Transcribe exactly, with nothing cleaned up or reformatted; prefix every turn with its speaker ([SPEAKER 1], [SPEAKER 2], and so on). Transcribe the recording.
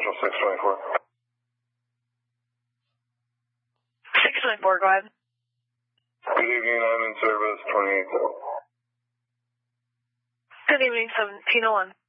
[SPEAKER 1] Central six twenty-four.
[SPEAKER 2] six twenty-four, go ahead.
[SPEAKER 1] Good evening, I'm in service, twenty-eight.
[SPEAKER 2] Good evening, seventeen oh one.